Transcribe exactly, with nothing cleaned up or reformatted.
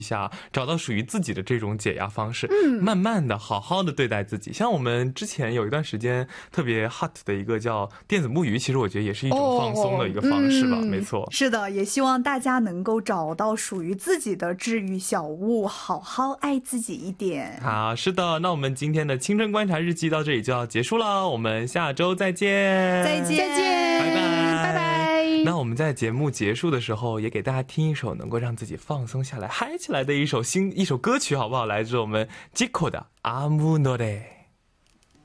一下，找到属于自己的这种解压方式，嗯，慢慢的好好的对待自己。像我们之前有一段时间特别 hot 的一个叫电子木鱼，其实我觉得也是一种放松的一个方式吧。哦嗯、没错， 是的，也希望大家能够找到属于自己的治愈小物，好好爱自己一点。 好，是的，那我们今天的青春观察日记到这里就要结束了，我们下周再见， 再见，再见， 拜拜， 拜拜。 那我们在节目结束的时候，也给大家听一首能够让自己放松下来、嗨起来的一首新一首歌曲，好不好？来自我们 Zico 的《アムノレ》。